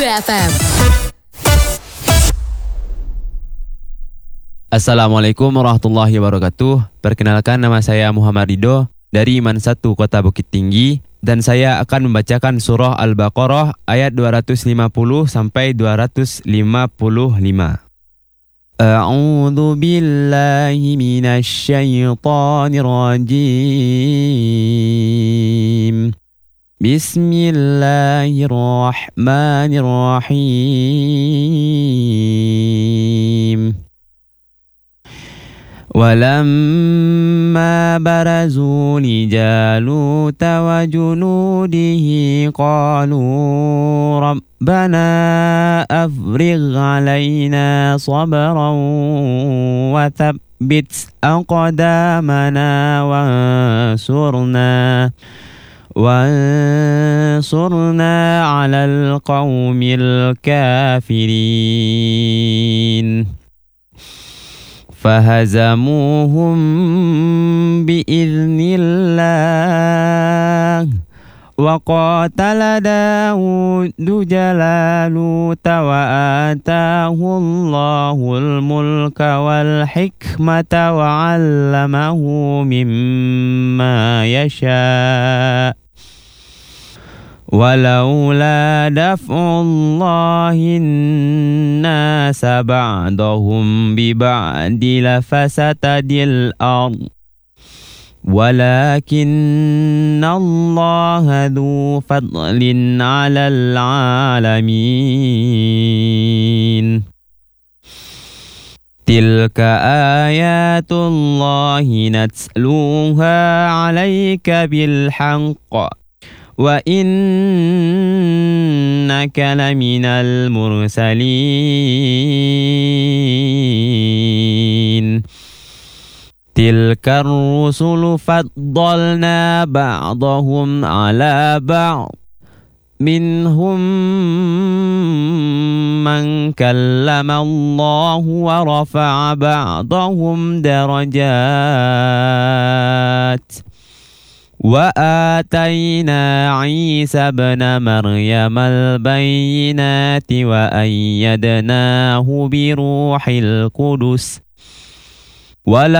FM. Assalamualaikum warahmatullahi wabarakatuh. Perkenalkan, nama saya Muhammad Ridho dari Iman 1 Kota Bukit Tinggi, dan saya akan membacakan surah Al-Baqarah ayat 250 sampai 255. A'udzu billahi minasy syaithanir rajim. Bismillahirrahmanirrahim. ولما برزوا لجالوت وجنوده قالوا ربنا أفرغ علينا صبرا وثبت أقدامنا وانصرنا على القوم الكافرين. فهزموهم بإذن الله وقاتل داود جالوت وآتاه الله الملك والحكمة وعلمه مما يشاء ولولا دفع الله الناس بعضهم ببعض لفسدت الأرض ولكن الله ذو فضل على العالمين. تلك آيات الله نتلوها عليك بالحق وإنك لمن المرسلين. تلك الرسل فضلنا بعضهم على بعض منهم من كلم الله ورفع بعضهم درجات وآتينا عيسى ابن مريم البينات وأيدناه بروح القدس